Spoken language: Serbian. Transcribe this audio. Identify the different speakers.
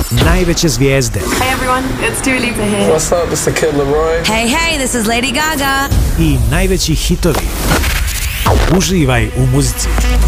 Speaker 1: najveće zvijezde.
Speaker 2: Hey everyone, it's Dua Lipa here.
Speaker 3: What's up, this is Kid Laroi.
Speaker 4: Hey, this is Lady Gaga.
Speaker 1: I najveći hitovi. Uživaj u muzici.